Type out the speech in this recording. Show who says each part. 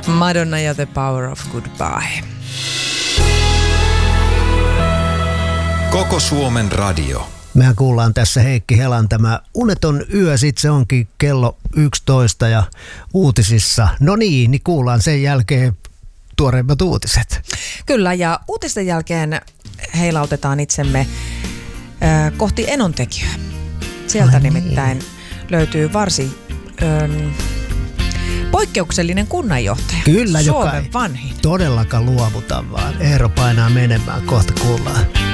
Speaker 1: Madonna ja The Power of Goodbye.
Speaker 2: Koko Suomen radio.
Speaker 3: Mehän kuullaan tässä Heikki Helan tämä Uneton yö, sit se onkin kello 11 ja uutisissa. No niin kuullaan sen jälkeen tuoreimmat uutiset.
Speaker 1: Kyllä, ja uutisten jälkeen heilautetaan itsemme kohti Enontekiöä. Sieltä nimittäin löytyy varsin poikkeuksellinen kunnanjohtaja.
Speaker 3: Kyllä,
Speaker 1: Suomen vanhin.
Speaker 3: Todellakaan luovuta vaan. Eero painaa menemään, kohta kuullaan.